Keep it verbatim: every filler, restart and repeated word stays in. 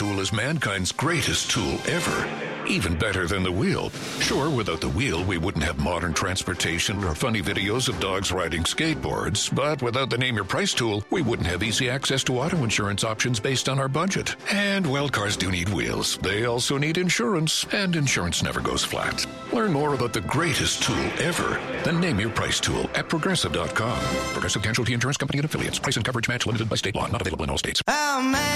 tool is mankind's greatest tool ever. Even better than the wheel. Sure, without the wheel, we wouldn't have modern transportation or funny videos of dogs riding skateboards. But without the Name Your Price tool, we wouldn't have easy access to auto insurance options based on our budget. And, well, cars do need wheels. They also need insurance, and insurance never goes flat. Learn more about the greatest tool ever, the Name Your Price tool at Progressive dot com. Progressive Casualty Insurance Company and Affiliates. Price and coverage match limited by state law. Not available in all states. Oh, man.